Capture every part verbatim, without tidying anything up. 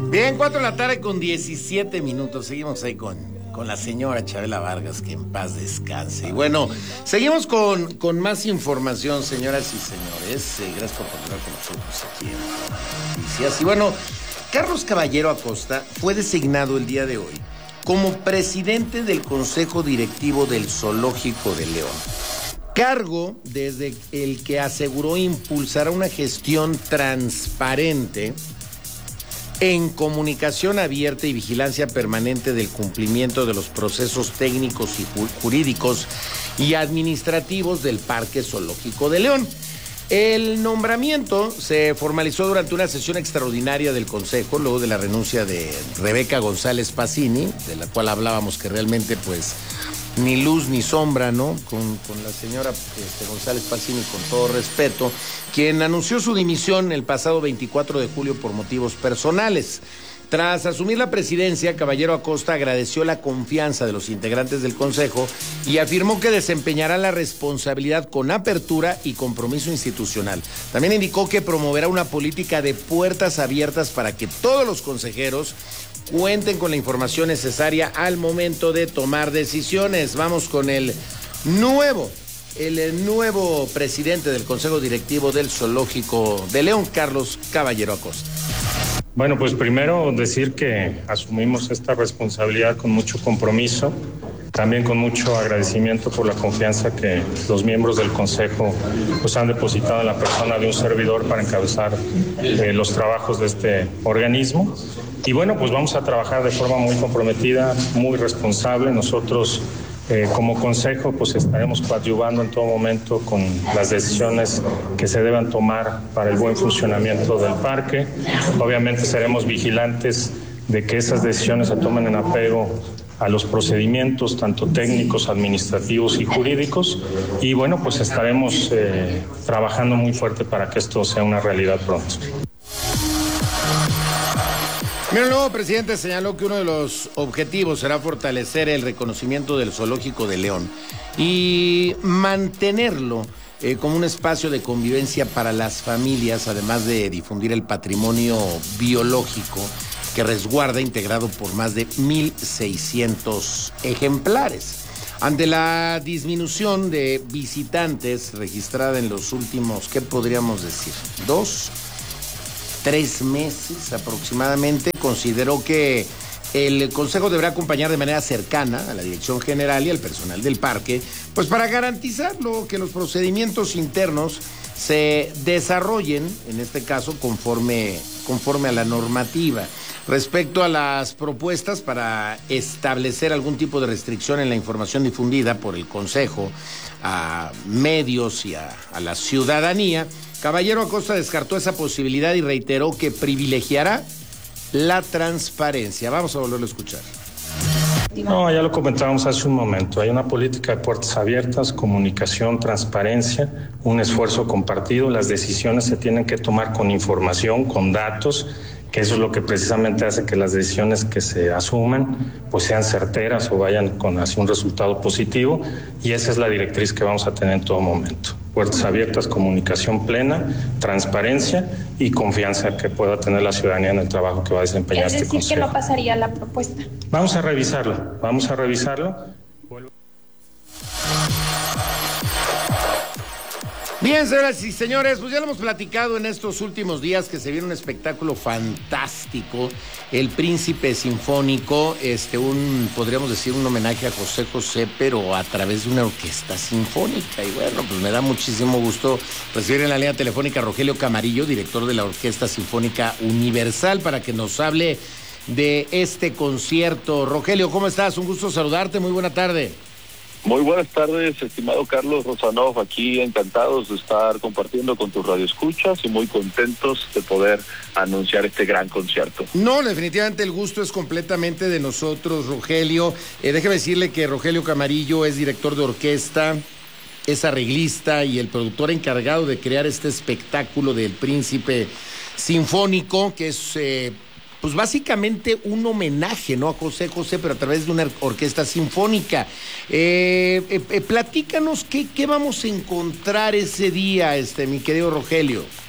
Bien, cuatro de la tarde con diecisiete minutos. Seguimos ahí con, con la señora Chabela Vargas, que en paz descanse. Y bueno, seguimos con, con más información, señoras y señores. Eh, gracias por continuar con nosotros aquí en Noticias. Y bueno, Carlos Caballero Acosta fue designado el día de hoy como presidente del Consejo Directivo del Zoológico de León. Cargo desde el que aseguró impulsará una gestión transparente en comunicación abierta y vigilancia permanente del cumplimiento de los procesos técnicos y jurídicos y administrativos del Parque Zoológico de León. El nombramiento se formalizó durante una sesión extraordinaria del Consejo, luego de la renuncia de Rebeca González Pacini, de la cual hablábamos que realmente pues ni luz ni sombra, ¿no? Con, con la señora este, González Pacini, con todo respeto, quien anunció su dimisión el pasado veinticuatro de julio por motivos personales. Tras asumir la presidencia, Caballero Acosta agradeció la confianza de los integrantes del Consejo y afirmó que desempeñará la responsabilidad con apertura y compromiso institucional. También indicó que promoverá una política de puertas abiertas para que todos los consejeros cuenten con la información necesaria al momento de tomar decisiones. Vamos con el nuevo, el nuevo presidente del Consejo Directivo del Zoológico de León, Carlos Caballero Acosta. Bueno, pues primero decir que asumimos esta responsabilidad con mucho compromiso, también con mucho agradecimiento por la confianza que los miembros del Consejo pues, han depositado en la persona de un servidor para encabezar eh, los trabajos de este organismo. Y bueno, pues vamos a trabajar de forma muy comprometida, muy responsable. Nosotros eh, como Consejo pues estaremos coadyuvando en todo momento con las decisiones que se deban tomar para el buen funcionamiento del parque. Obviamente seremos vigilantes de que esas decisiones se tomen en apego a los procedimientos tanto técnicos, administrativos y jurídicos. Y bueno, pues estaremos eh, trabajando muy fuerte para que esto sea una realidad pronto. Mira, el nuevo presidente señaló que uno de los objetivos será fortalecer el reconocimiento del Zoológico de León y mantenerlo eh, como un espacio de convivencia para las familias, además de difundir el patrimonio biológico que resguarda, integrado por más de mil seiscientos ejemplares. Ante la disminución de visitantes registrada en los últimos, ¿qué podríamos decir? Dos, tres meses aproximadamente, consideró que el Consejo deberá acompañar de manera cercana a la Dirección General y al personal del parque, pues para garantizarlo, que los procedimientos internos se desarrollen, en este caso, conforme, conforme a la normativa. Respecto a las propuestas para establecer algún tipo de restricción en la información difundida por el Consejo a medios y a, a la ciudadanía, Caballero Acosta descartó esa posibilidad y reiteró que privilegiará la transparencia. Vamos a volverlo a escuchar. No, ya lo comentábamos hace un momento. Hay una política de puertas abiertas, comunicación, transparencia, un esfuerzo compartido. Las decisiones se tienen que tomar con información, con datos, que eso es lo que precisamente hace que las decisiones que se asuman pues sean certeras o vayan con hacia un resultado positivo, y esa es la directriz que vamos a tener en todo momento. Puertas abiertas, comunicación plena, transparencia y confianza que pueda tener la ciudadanía en el trabajo que va a desempeñar este consejo. Es decir, que no pasaría la propuesta. Vamos a revisarlo, vamos a revisarlo. Bien, señoras y señores, pues ya lo hemos platicado en estos últimos días que se viene un espectáculo fantástico, El Príncipe Sinfónico, este, un, podríamos decir, un homenaje a José José, pero a través de una orquesta sinfónica. Y bueno, pues me da muchísimo gusto recibir en la línea telefónica a Rogelio Camarillo, director de la Orquesta Sinfónica Universal, para que nos hable de este concierto. Rogelio, ¿cómo estás? Un gusto saludarte, muy buena tarde. Muy buenas tardes, estimado Carlos Rosanov, aquí encantados de estar compartiendo con tus radioescuchas y muy contentos de poder anunciar este gran concierto. No, definitivamente el gusto es completamente de nosotros, Rogelio. Eh, déjeme decirle que Rogelio Camarillo es director de orquesta, es arreglista y el productor encargado de crear este espectáculo del Príncipe Sinfónico, que es... Eh, pues básicamente un homenaje, ¿no?, a José José, pero a través de una orquesta sinfónica. Eh, eh, eh, platícanos qué, qué vamos a encontrar ese día, este, mi querido Rogelio.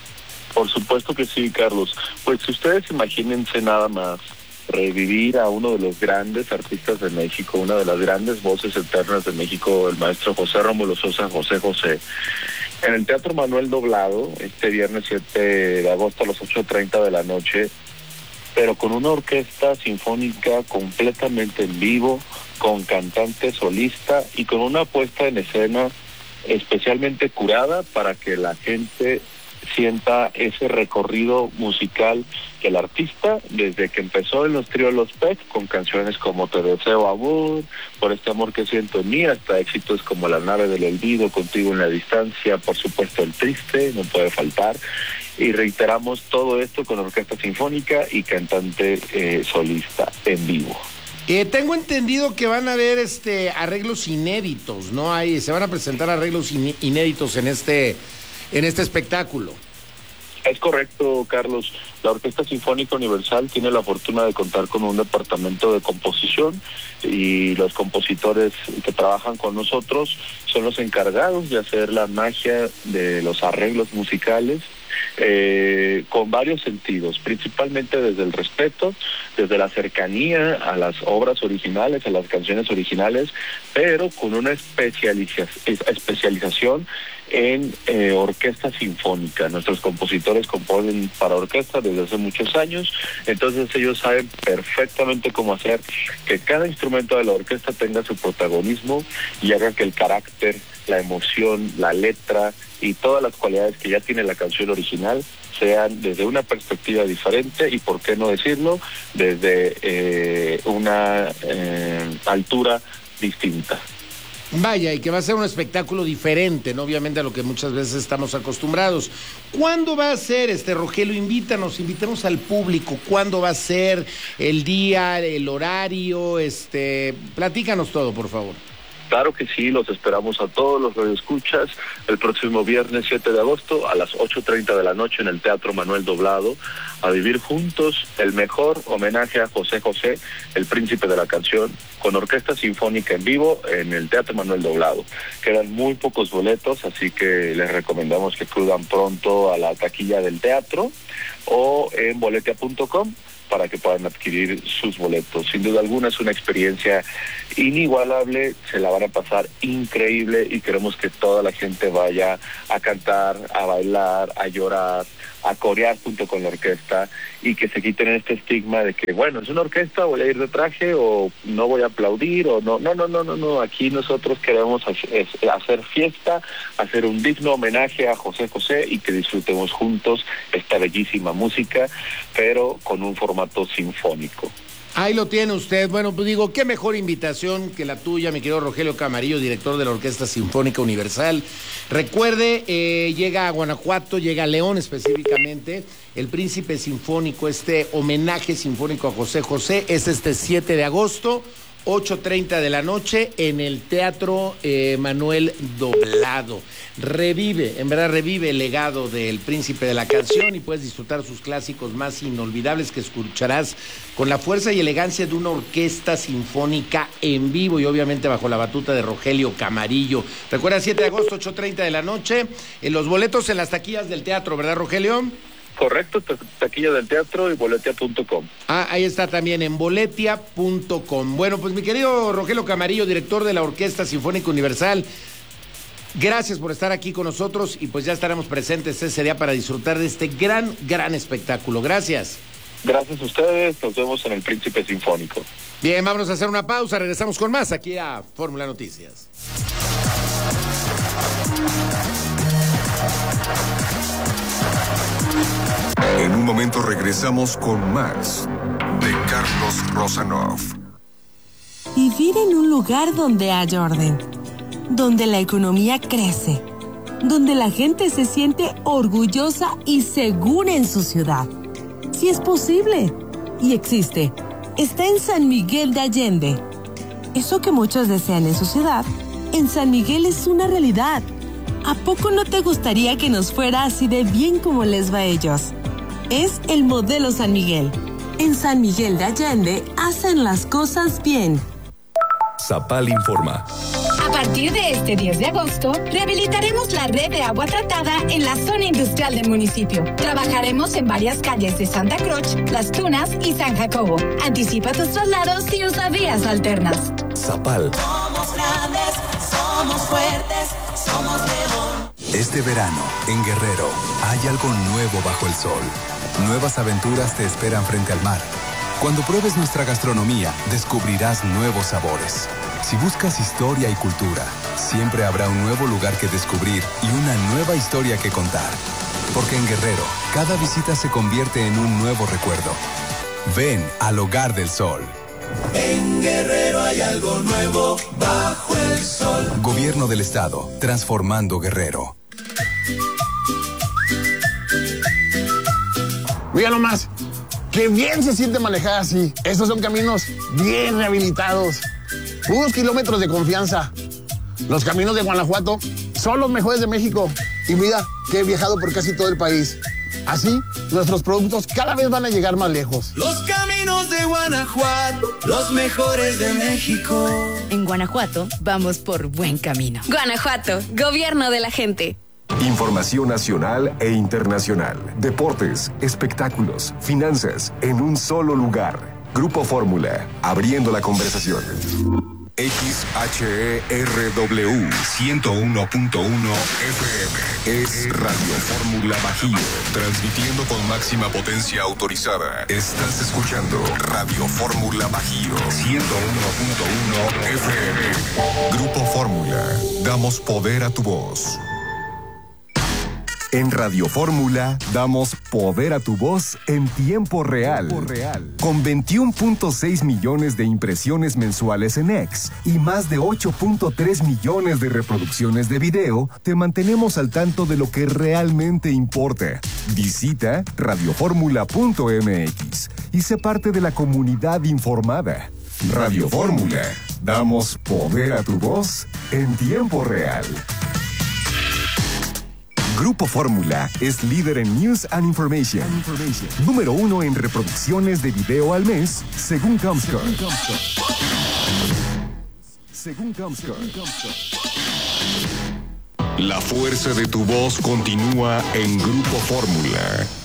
Por supuesto que sí, Carlos. Pues si ustedes imagínense nada más revivir a uno de los grandes artistas de México, una de las grandes voces eternas de México, el maestro José Rómulo Sosa, José José, en el Teatro Manuel Doblado, este viernes siete de agosto a las ocho treinta de la noche, pero con una orquesta sinfónica completamente en vivo, con cantante solista y con una puesta en escena especialmente curada para que la gente sienta ese recorrido musical que el artista, desde que empezó en los tríos Los P E C, con canciones como Te deseo amor, Por este amor que siento en mí, hasta éxitos como La nave del olvido, Contigo en la distancia, por supuesto El triste, no puede faltar. Y reiteramos todo esto con orquesta sinfónica y cantante eh, solista en vivo. Eh, tengo entendido que van a haber este arreglos inéditos, ¿no? Hay, se van a presentar arreglos in, inéditos en este en este espectáculo. Es correcto, Carlos. La Orquesta Sinfónica Universal tiene la fortuna de contar con un departamento de composición y los compositores que trabajan con nosotros son los encargados de hacer la magia de los arreglos musicales eh, con varios sentidos, principalmente desde el respeto, desde la cercanía a las obras originales, a las canciones originales, pero con una especializa- especialización en eh, orquesta sinfónica. Nuestros compositores componen para orquesta desde hace muchos años, entonces ellos saben perfectamente cómo hacer que cada instrumento de la orquesta tenga su protagonismo y haga que el carácter, la emoción, la letra y todas las cualidades que ya tiene la canción original sean desde una perspectiva diferente y, por qué no decirlo, desde eh, una eh, altura distinta. Vaya, y que va a ser un espectáculo diferente, ¿no? Obviamente a lo que muchas veces estamos acostumbrados. ¿Cuándo va a ser, este Rogelio? Invítanos, invitemos al público. ¿Cuándo va a ser el día, el horario? Este, platícanos todo, por favor. Claro que sí, los esperamos a todos los radioescuchas el próximo viernes siete de agosto a las ocho treinta de la noche en el Teatro Manuel Doblado, a vivir juntos el mejor homenaje a José José, el príncipe de la canción, con orquesta sinfónica en vivo en el Teatro Manuel Doblado. Quedan muy pocos boletos, así que les recomendamos que acudan pronto a la taquilla del teatro o en boletia punto com para que puedan adquirir sus boletos. Sin duda alguna es una experiencia inigualable, se la van a pasar increíble y queremos que toda la gente vaya a cantar, a bailar, a llorar, a corear junto con la orquesta y que se quiten este estigma de que, bueno, es una orquesta, voy a ir de traje o no voy a aplaudir o no, no, no, no, no, no, aquí nosotros queremos hacer, hacer fiesta, hacer un digno homenaje a José José y que disfrutemos juntos esta bellísima música, pero con un formato sinfónico. Ahí lo tiene usted. Bueno, pues digo, qué mejor invitación que la tuya, mi querido Rogelio Camarillo, director de la Orquesta Sinfónica Universal. Recuerde, eh, llega a Guanajuato, llega a León específicamente, el Príncipe Sinfónico, este homenaje sinfónico a José José, es este siete de agosto, ocho treinta de la noche, en el Teatro eh, Manuel Doblado. Revive, en verdad revive el legado del príncipe de la canción y puedes disfrutar sus clásicos más inolvidables que escucharás con la fuerza y elegancia de una orquesta sinfónica en vivo y obviamente bajo la batuta de Rogelio Camarillo. Recuerda, siete de agosto, ocho treinta de la noche, en los boletos en las taquillas del teatro, ¿verdad, Rogelio? Correcto, taquilla del teatro y boletia punto com. Ah, ahí está también, en boletia punto com. Bueno, pues mi querido Rogelio Camarillo, director de la Orquesta Sinfónica Universal, gracias por estar aquí con nosotros y pues ya estaremos presentes ese día para disfrutar de este gran, gran espectáculo. Gracias. Gracias a ustedes, nos vemos en el Príncipe Sinfónico. Bien, vámonos a hacer una pausa, regresamos con más aquí a Fórmula Noticias. En un momento regresamos con más de Carlos Rosanov. Vivir en un lugar donde haya orden, donde la economía crece, donde la gente se siente orgullosa y segura en su ciudad. Sí es posible y existe. Está en San Miguel de Allende. Eso que muchos desean en su ciudad, en San Miguel es una realidad. ¿A poco no te gustaría que nos fuera así de bien como les va a ellos? Es el modelo San Miguel. En San Miguel de Allende hacen las cosas bien. Zapal informa. A partir de este diez de agosto, rehabilitaremos la red de agua tratada en la zona industrial del municipio. Trabajaremos en varias calles de Santa Cruz, Las Tunas y San Jacobo. Anticipa tus traslados y usa vías alternas. Zapal. Somos grandes, somos fuertes, somos León. Este verano, en Guerrero, hay algo nuevo bajo el sol. Nuevas aventuras te esperan frente al mar. Cuando pruebes nuestra gastronomía, descubrirás nuevos sabores. Si buscas historia y cultura, siempre habrá un nuevo lugar que descubrir y una nueva historia que contar. Porque en Guerrero, cada visita se convierte en un nuevo recuerdo. Ven al Hogar del Sol. En Guerrero hay algo nuevo bajo el sol. Gobierno del Estado, transformando Guerrero. Mira nomás, qué bien se siente manejar así. Estos son caminos bien rehabilitados. Unos kilómetros de confianza. Los caminos de Guanajuato son los mejores de México. Y mira que he viajado por casi todo el país. Así, nuestros productos cada vez van a llegar más lejos. Los caminos de Guanajuato, los mejores de México. En Guanajuato, vamos por buen camino. Guanajuato, gobierno de la gente. Información nacional e internacional. Deportes, espectáculos, finanzas, en un solo lugar. Grupo Fórmula, abriendo la conversación. X H E R W ciento uno punto uno F M es Radio Fórmula Bajío, transmitiendo con máxima potencia autorizada. Estás escuchando Radio Fórmula Bajío ciento uno punto uno F M. Grupo Fórmula, damos poder a tu voz. En Radio Fórmula damos poder a tu voz en tiempo real. Con veintiuno punto seis millones de impresiones mensuales en X y más de ocho punto tres millones de reproducciones de video, te mantenemos al tanto de lo que realmente importa. Visita radioformula punto m x y sé parte de la comunidad informada. Radio Fórmula, damos poder a tu voz en tiempo real. Grupo Fórmula es líder en News and Information. Número uno en reproducciones de video al mes, según Comscore. Según Comscore. La fuerza de tu voz continúa en Grupo Fórmula.